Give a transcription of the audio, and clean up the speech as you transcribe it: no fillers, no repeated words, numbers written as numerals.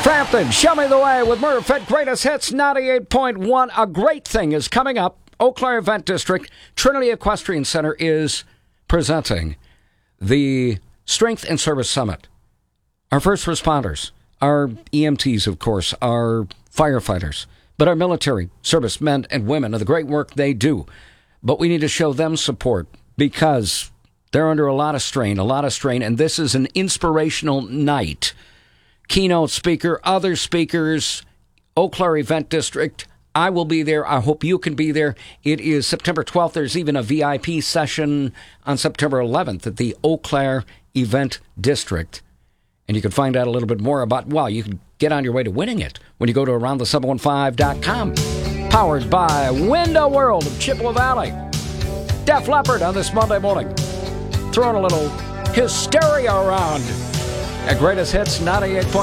Frampton, Show Me the Way with Murph at Greatest Hits 98.1. A great thing is coming up. Eau Claire Event District, Trinity Equestrian Center is presenting the Strength and Service Summit. Our first responders, our EMTs, of course, our firefighters, but our military servicemen and women of the great work they do. But we need to show them support because they're under a lot of strain, and this is an inspirational night. Keynote speaker, other speakers, Eau Claire Event District. I will be there. I hope you can be there. It is September 12th. There's even a VIP session on September 11th at the Eau Claire Event District. And you can find out a little bit more about, well, you can get on your way to winning it when you go to AroundThe715.com. Powered by Window World of Chippewa Valley. Def Leppard on this Monday morning. Throwing a little hysteria around at Greatest Hits 98.